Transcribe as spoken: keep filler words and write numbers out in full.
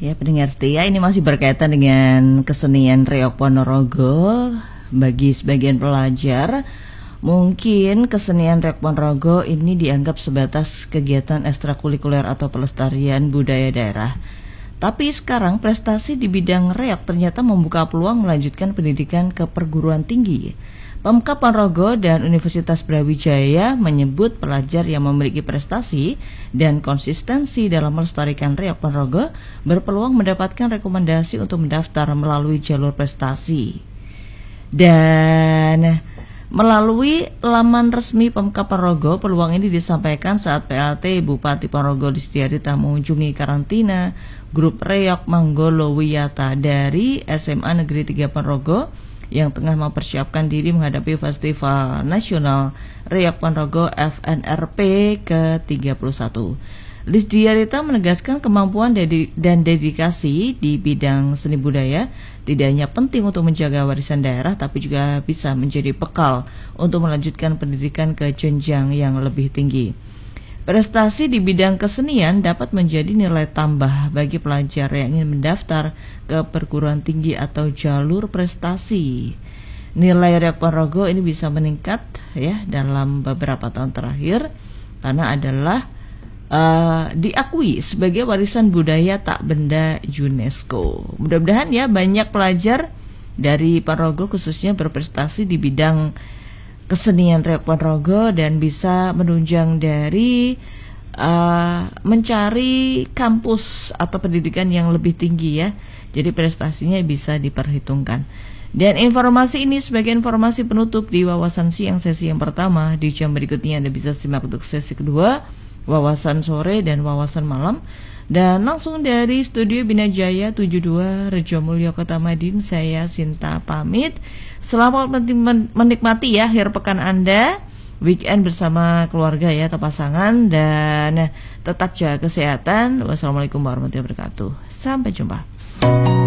Ya, pendengar setia, ini masih berkaitan dengan kesenian Reog Ponorogo. Bagi sebagian pelajar, mungkin kesenian Reog Ponorogo ini dianggap sebatas kegiatan ekstrakurikuler atau pelestarian budaya daerah. Tapi sekarang prestasi di bidang reog ternyata membuka peluang melanjutkan pendidikan ke perguruan tinggi. Pemkab Ponorogo dan Universitas Brawijaya menyebut pelajar yang memiliki prestasi dan konsistensi dalam melestarikan reog Ponorogo berpeluang mendapatkan rekomendasi untuk mendaftar melalui jalur prestasi. Dan melalui laman resmi Pemkab Ponorogo, peluang ini disampaikan saat P L T Bupati Ponorogo Listiarita mengunjungi karantina grup reog Manggolo Wiyata dari S M A Negeri tiga Ponorogo yang tengah mempersiapkan diri menghadapi Festival Nasional Reog Ponorogo F N R P ke tiga puluh satu. Listiarita menegaskan kemampuan dan dedikasi di bidang seni budaya tidak hanya penting untuk menjaga warisan daerah, tapi juga bisa menjadi bekal untuk melanjutkan pendidikan ke jenjang yang lebih tinggi. Prestasi di bidang kesenian dapat menjadi nilai tambah bagi pelajar yang ingin mendaftar ke perguruan tinggi atau jalur prestasi. Nilai Reog Ponorogo ini bisa meningkat ya dalam beberapa tahun terakhir karena adalah uh, diakui sebagai warisan budaya tak benda UNESCO. Mudah-mudahan ya banyak pelajar dari Ponorogo khususnya berprestasi di bidang kesenian Reog Ponorogo dan bisa menunjang dari uh, mencari kampus atau pendidikan yang lebih tinggi ya. Jadi prestasinya bisa diperhitungkan. Dan informasi ini sebagai informasi penutup di wawasan siang sesi yang pertama. Di jam berikutnya Anda bisa simak untuk sesi kedua, wawasan sore dan wawasan malam. Dan langsung dari studio Bina Jaya tujuh puluh dua Rejo Mulyo Kota Madin, saya Sinta pamit. Selamat menikmati ya akhir pekan Anda, weekend bersama keluarga ya atau pasangan, dan tetap jaga kesehatan. Wassalamualaikum warahmatullahi wabarakatuh. Sampai jumpa.